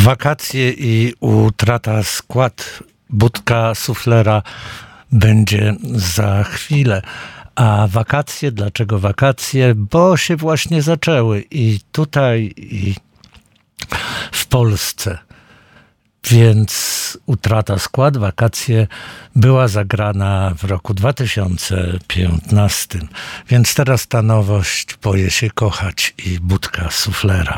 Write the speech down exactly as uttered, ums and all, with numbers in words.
Wakacje i utrata skład Budka Suflera będzie za chwilę. A wakacje, dlaczego wakacje? Bo się właśnie zaczęły i tutaj, i w Polsce. Więc utrata skład, wakacje była zagrana w roku dwa tysiące piętnastym. Więc teraz ta nowość, Boję się kochać i Budka Suflera.